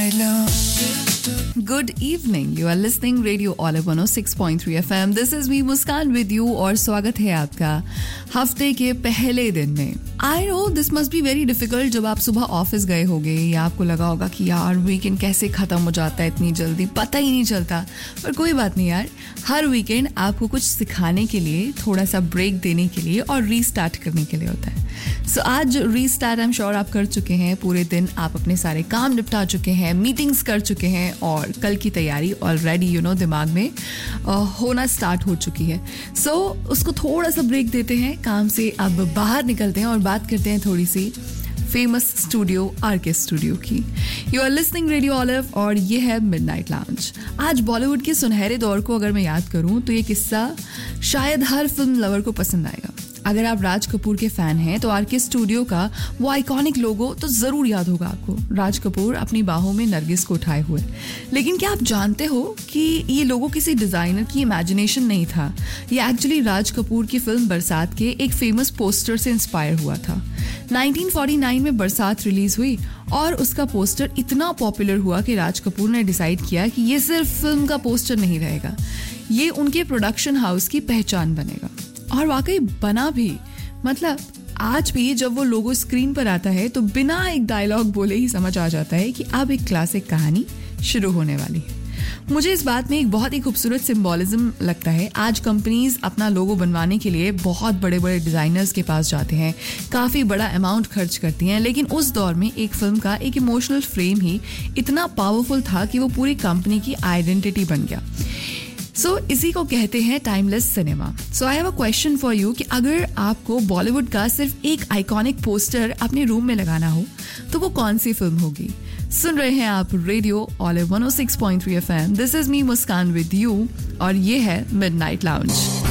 Midnight Lounge. Good evening. You are listening Radio Olive 106.3 FM. This is me Muskan with you और स्वागत है आपका हफ्ते के पहले दिन में. I know this must be very difficult जब आप सुबह ऑफिस गए होगे या आपको लगा होगा कि यार वीकेंड कैसे खत्म हो जाता है इतनी जल्दी, पता ही नहीं चलता. पर कोई बात नहीं यार, हर वीकेंड आपको कुछ सिखाने के लिए, थोड़ा सा ब्रेक देने के लिए और रीस्टार्ट करने के लिए होता है. सो आज रीस्टार्ट आई एम श्योर आप कर चुके हैं. पूरे दिन आप अपने सारे काम निपटा चुके हैं, मीटिंग्स कर चुके हैं और कल की तैयारी ऑलरेडी दिमाग में होना स्टार्ट हो चुकी है. सो उसको थोड़ा सा ब्रेक देते हैं काम से, अब बाहर निकलते हैं और बात करते हैं थोड़ी सी फेमस स्टूडियो आरके स्टूडियो की. You are listening radio olive और ये है मिडनाइट लाउंज. आज बॉलीवुड के सुनहरे दौर को अगर मैं याद करूं तो ये किस्सा शायद हर फिल्म लवर को पसंद आएगा. अगर आप राज कपूर के फैन हैं तो आरके स्टूडियो का वो आइकॉनिक लोगो तो जरूर याद होगा आपको. राज कपूर अपनी बाहों में नरगिस को उठाए हुए. लेकिन क्या आप जानते हो कि ये लोगो किसी डिजाइनर की इमेजिनेशन नहीं था. ये एक्चुअली राज कपूर की फिल्म बरसात के एक फेमस पोस्टर से इंस्पायर हुआ था. 1949 में बरसात रिलीज हुई और उसका पोस्टर इतना पॉपुलर हुआ कि राज कपूर ने डिसाइड किया कि ये सिर्फ फिल्म का पोस्टर नहीं रहेगा, ये उनके प्रोडक्शन हाउस की पहचान बनेगा. और वाकई बना भी. मतलब आज भी जब वो लोगो स्क्रीन पर आता है तो बिना एक डायलॉग बोले ही समझ आ जाता है कि अब एक क्लासिक कहानी शुरू होने वाली है. मुझे इस बात में एक बहुत ही खूबसूरत सिंबॉलिज्म लगता है. आज कंपनीज अपना लोगो बनवाने के लिए बहुत बड़े बड़े डिजाइनर्स के पास जाते हैं, काफ़ी बड़ा अमाउंट खर्च करती हैं, लेकिन उस दौर में एक फिल्म का एक इमोशनल फ्रेम ही इतना पावरफुल था कि वो पूरी कंपनी की आइडेंटिटी बन गया. सो इसी को कहते हैं timeless cinema. So I have a question for you कि अगर आपको बॉलीवुड का सिर्फ एक आइकॉनिक पोस्टर अपने रूम में लगाना हो तो वो कौन सी फिल्म होगी? सुन रहे हैं आप radio olive 106.3 FM. This is me Muskan with you और ये है मिडनाइट लाउंज.